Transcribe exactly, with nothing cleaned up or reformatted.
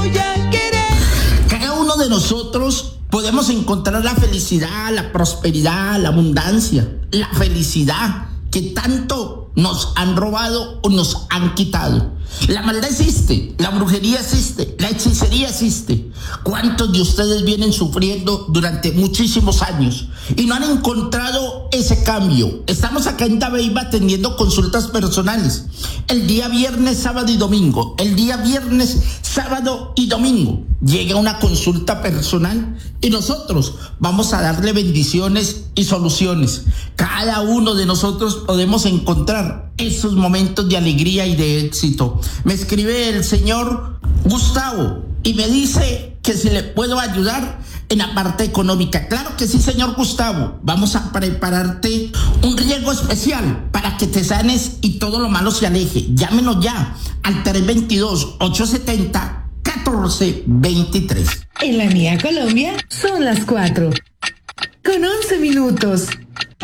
voy a querer. Cada uno de nosotros podemos encontrar la felicidad, la prosperidad, la abundancia, la felicidad que tanto nos han robado o nos han quitado. La maldad existe, la brujería existe, la hechicería existe. ¿Cuántos de ustedes vienen sufriendo durante muchísimos años y no han encontrado ese cambio? Estamos acá en Dabeiba atendiendo consultas personales el día viernes, sábado y domingo. El día viernes, sábado y domingo llega una consulta personal y nosotros vamos a darle bendiciones y soluciones. Cada uno de nosotros podemos encontrar esos momentos de alegría y de éxito. Me escribe el señor Gustavo y me dice que si le puedo ayudar en la parte económica. Claro que sí, señor Gustavo. Vamos a prepararte un riego especial para que te sanes y todo lo malo se aleje. Llámenos ya al tres dos dos, ocho siete cero, uno cuatro dos tres. En la mía Colombia son las cuatro con once minutos.